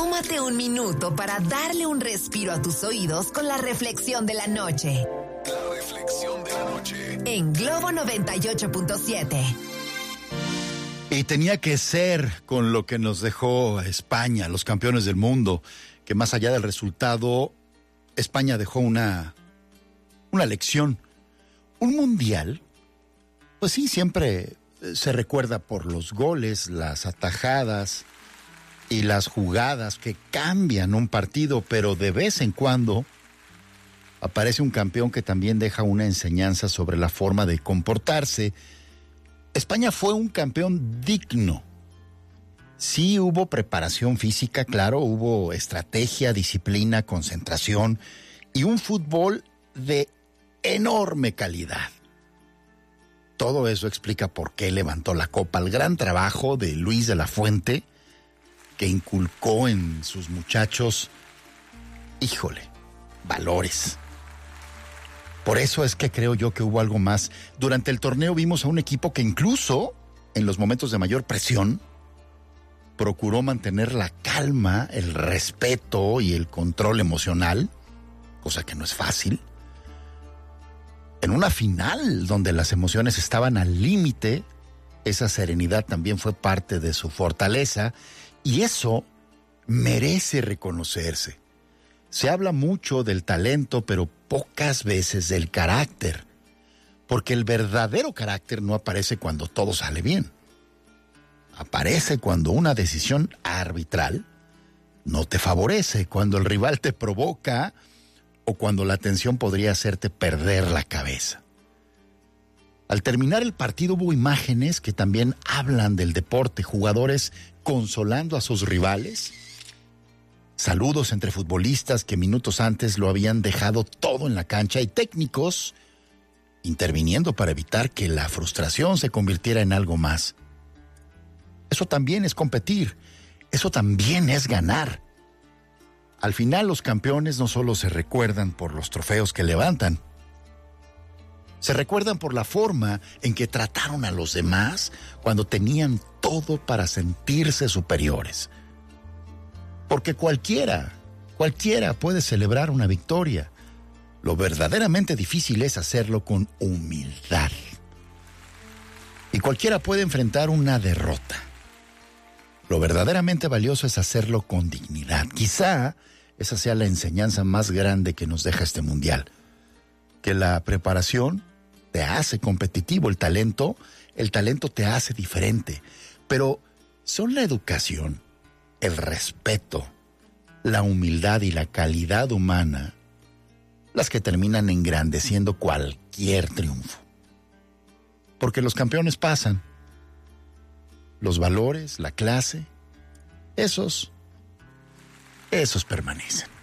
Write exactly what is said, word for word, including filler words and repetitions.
Tómate un minuto para darle un respiro a tus oídos con la reflexión de la noche. La reflexión de la noche. En Globo noventa y ocho punto siete. Y tenía que ser con lo que nos dejó España, los campeones del mundo, que más allá del resultado, España dejó una, una lección. Un mundial, pues sí, siempre se recuerda por los goles, las atajadas y las jugadas que cambian un partido, pero de vez en cuando aparece un campeón que también deja una enseñanza sobre la forma de comportarse. España fue un campeón digno. Sí hubo preparación física, claro, hubo estrategia, disciplina, concentración y un fútbol de enorme calidad. Todo eso explica por qué levantó la copa. El gran trabajo de Luis de la Fuente, que inculcó en sus muchachos, híjole, valores. Por eso es que creo yo que hubo algo más. Durante el torneo vimos a un equipo que incluso en los momentos de mayor presión procuró mantener la calma, el respeto y el control emocional, cosa que no es fácil. En una final donde las emociones estaban al límite, esa serenidad también fue parte de su fortaleza y eso merece reconocerse. Se habla mucho del talento, pero pocas veces del carácter, porque el verdadero carácter no aparece cuando todo sale bien. Aparece cuando una decisión arbitral no te favorece, cuando el rival te provoca o cuando la tensión podría hacerte perder la cabeza. Al terminar el partido hubo imágenes que también hablan del deporte, jugadores consolando a sus rivales, saludos entre futbolistas que minutos antes lo habían dejado todo en la cancha y técnicos interviniendo para evitar que la frustración se convirtiera en algo más. Eso también es competir, eso también es ganar. Al final los campeones no solo se recuerdan por los trofeos que levantan, se recuerdan por la forma en que trataron a los demás cuando tenían todo para sentirse superiores. Porque cualquiera, cualquiera puede celebrar una victoria. Lo verdaderamente difícil es hacerlo con humildad. Y cualquiera puede enfrentar una derrota. Lo verdaderamente valioso es hacerlo con dignidad. Quizá esa sea la enseñanza más grande que nos deja este mundial. Que la preparación te hace competitivo, el talento, el talento te hace diferente. Pero son la educación, el respeto, la humildad y la calidad humana las que terminan engrandeciendo cualquier triunfo. Porque los campeones pasan. Los valores, la clase, esos, esos permanecen.